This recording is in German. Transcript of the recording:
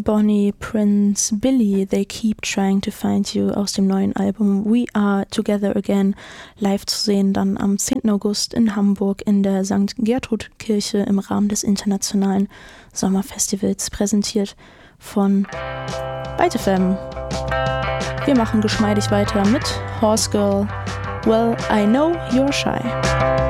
Bonnie, Prince, Billy, They Keep Trying to Find You aus dem neuen Album We Are Together Again, live zu sehen dann am 10. August in Hamburg in der St. Gertrud-Kirche im Rahmen des internationalen Sommerfestivals, präsentiert von Byte FM. Wir machen geschmeidig weiter mit Horse Girl, Well, I Know You're Shy.